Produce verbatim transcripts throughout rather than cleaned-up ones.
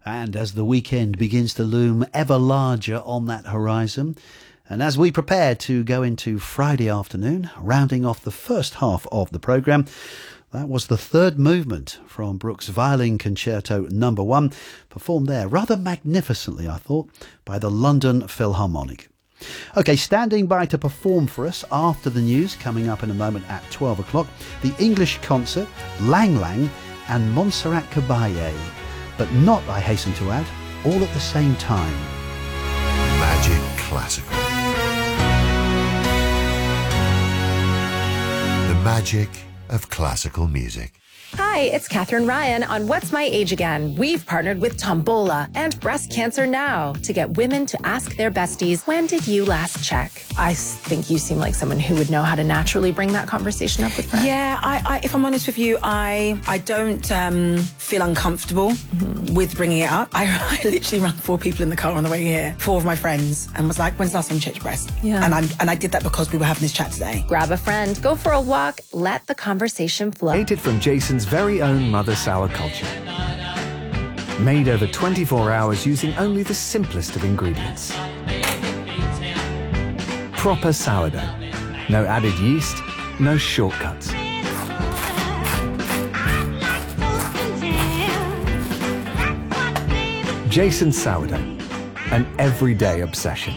And as the weekend begins to loom ever larger on that horizon, and as we prepare to go into Friday afternoon, rounding off the first half of the programme, that was the third movement from Bruch's Violin Concerto number one, performed there rather magnificently, I thought, by the London Philharmonic. OK, standing by to perform for us after the news, coming up in a moment at twelve o'clock, the English Concert, Lang Lang and Montserrat Caballé. But not, I hasten to add, all at the same time. Magic Classical. The magic of classical music. Hi, it's Catherine Ryan on What's My Age Again. We've partnered with Tombola and Breast Cancer Now to get women to ask their besties, when did you last check? I think you seem like someone who would know how to naturally bring that conversation up with friends. Yeah, I, I, if I'm honest with you, I I don't um, feel uncomfortable mm-hmm. with bringing it up. I, I literally ran four people in the car on the way here, four of my friends, and was like, when's the last time you checked your breast? Yeah. And, I, and I did that because we were having this chat today. Grab a friend, go for a walk, let the conversation flow. Created from Jason's very own mother sour culture. Made over twenty-four hours using only the simplest of ingredients. Proper sourdough. No added yeast, no shortcuts. Jason Sourdough, an everyday obsession.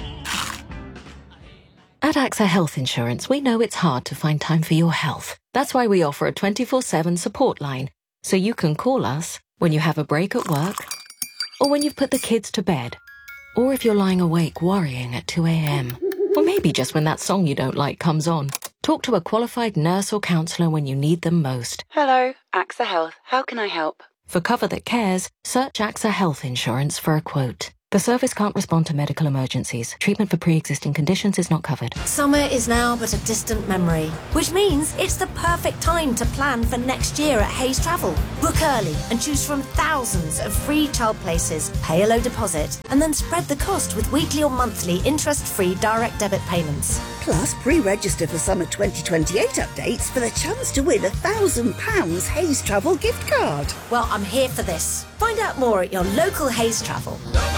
At AXA Health Insurance, we know it's hard to find time for your health. That's why we offer a twenty-four seven support line, so you can call us when you have a break at work, or when you've put the kids to bed, or if you're lying awake worrying at two a.m, or maybe just when that song you don't like comes on. Talk to a qualified nurse or counsellor when you need them most. Hello, AXA Health. How can I help? For cover that cares, search AXA Health Insurance for a quote. The service can't respond to medical emergencies. Treatment for pre-existing conditions is not covered. Summer is now but a distant memory, which means it's the perfect time to plan for next year at Hayes Travel. Book early and choose from thousands of free child places, pay a low deposit, and then spread the cost with weekly or monthly interest-free direct debit payments. Plus, pre-register for summer twenty twenty-eight updates for the chance to win a one thousand pounds Hayes Travel gift card. Well, I'm here for this. Find out more at your local Hayes Travel.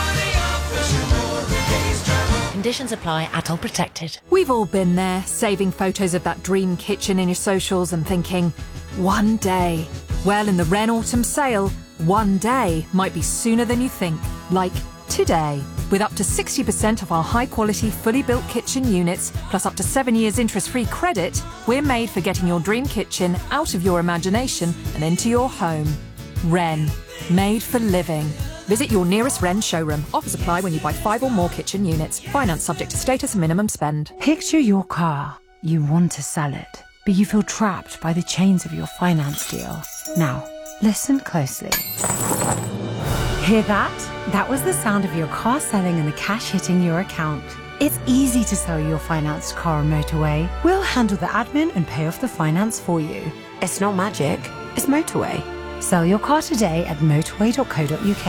Conditions apply, atoll protected. We've all been there, saving photos of that dream kitchen in your socials and thinking, one day. Well, in the Wren Autumn Sale, one day might be sooner than you think, like today. With up to sixty percent of our high-quality, fully built kitchen units, plus up to seven years interest-free credit, we're made for getting your dream kitchen out of your imagination and into your home. Wren, made for living. Visit your nearest Wren showroom. Offers apply when you buy five or more kitchen units. Finance subject to status and minimum spend. Picture your car. You want to sell it, but you feel trapped by the chains of your finance deal. Now, listen closely. Hear that? That was the sound of your car selling and the cash hitting your account. It's easy to sell your financed car on Motorway. We'll handle the admin and pay off the finance for you. It's not magic, it's Motorway. Sell your car today at motorway dot co dot uk.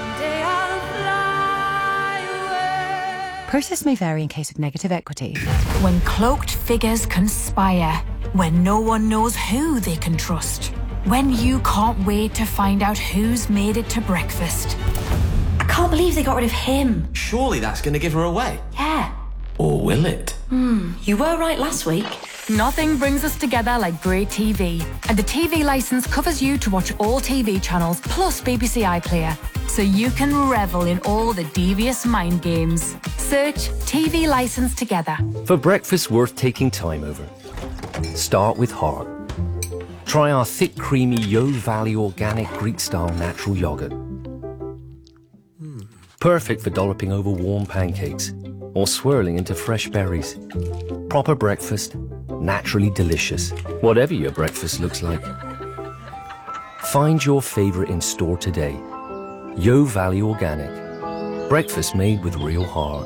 Process may vary in case of negative equity. When cloaked figures conspire, when no one knows who they can trust, when you can't wait to find out who's made it to breakfast. I can't believe they got rid of him. Surely that's going to give her away. Yeah. Or will it? Hmm, you were right last week. Nothing brings us together like great T V. And the T V licence covers you to watch all T V channels plus B B C iPlayer, so you can revel in all the devious mind games. Search T V licence together. For breakfast worth taking time over, start with heart. Try our thick, creamy Yo Valley organic Greek-style natural yogurt. Mm. Perfect for dolloping over warm pancakes or swirling into fresh berries. Proper breakfast, naturally delicious, whatever your breakfast looks like. Find your favourite in store today. Yo Valley Organic. Breakfast made with real heart.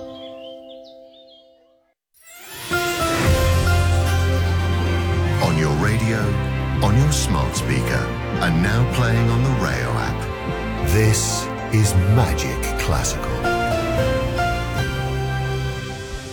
On your radio, on your smart speaker, and now playing on the Rayo app. This is Magic Classical. The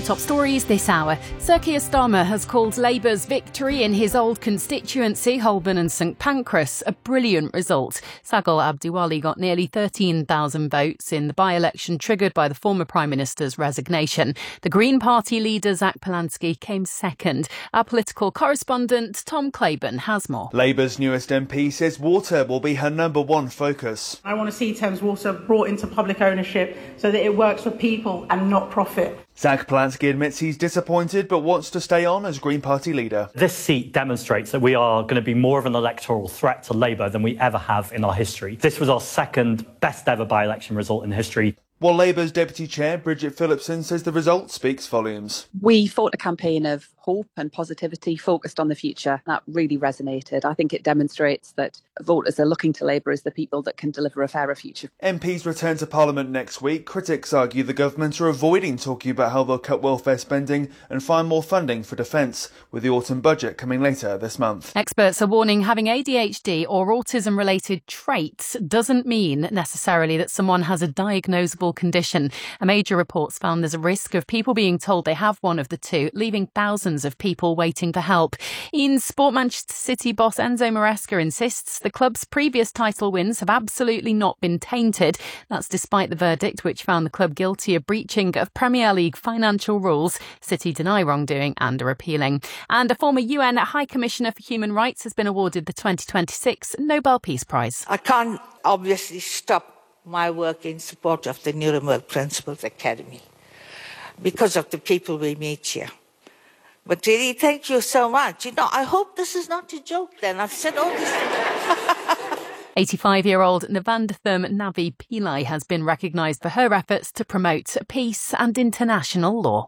top stories this hour. Sir Keir Starmer has called Labour's victory in his old constituency, Holborn and St Pancras, a brilliant result. Sagal Abdiwali got nearly thirteen thousand votes in the by-election triggered by the former Prime Minister's resignation. The Green Party leader, Zach Polanski, came second. Our political correspondent, Tom Claiborne, has more. Labour's newest M P says water will be her number one focus. I want to see Thames Water brought into public ownership so that it works for people and not profit. Zach Polanski admits he's disappointed but wants to stay on as Green Party leader. This seat demonstrates that we are going to be more of an electoral threat to Labour than we ever have in our history. This was our second best ever by-election result in history. While Labour's Deputy Chair, Bridget Phillipson, says the result speaks volumes. We fought a campaign of hope and positivity focused on the future. That really resonated. I think it demonstrates that voters are looking to Labour as the people that can deliver a fairer future. M Ps return to Parliament next week. Critics argue the government are avoiding talking about how they'll cut welfare spending and find more funding for defence, with the autumn budget coming later this month. Experts are warning having A D H D or autism-related traits doesn't mean necessarily that someone has a diagnosable condition. A major report's found there's a risk of people being told they have one of the two, leaving thousands of people waiting for help. In sport, Manchester City boss Enzo Maresca insists the club's previous title wins have absolutely not been tainted. That's despite the verdict, which found the club guilty of breaching of Premier League financial rules. City deny wrongdoing and are appealing. And a former U N High Commissioner for Human Rights has been awarded the twenty twenty-six Nobel Peace Prize. I can't obviously stop my work in support of the Nuremberg Principles Academy because of the people we meet here. But really, thank you so much. You know, I hope this is not a joke then. I've said all this. eighty-five-year-old Navanditham Navi Pillai has been recognised for her efforts to promote peace and international law.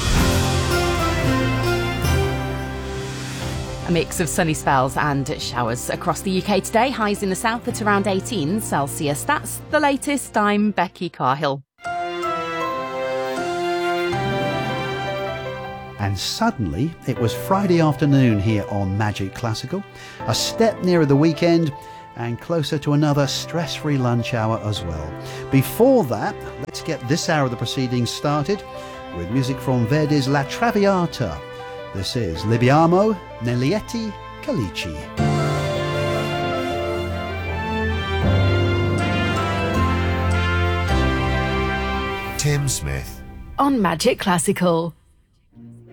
A mix of sunny spells and showers across the U K today. Highs in the south at around eighteen Celsius. That's the latest. I'm Becky Carhill. And suddenly, it was Friday afternoon here on Magic Classical, a step nearer the weekend and closer to another stress-free lunch hour as well. Before that, let's get this hour of the proceedings started with music from Verdi's La Traviata. This is Libiamo Nelietti Calici. Tim Smith on Magic Classical.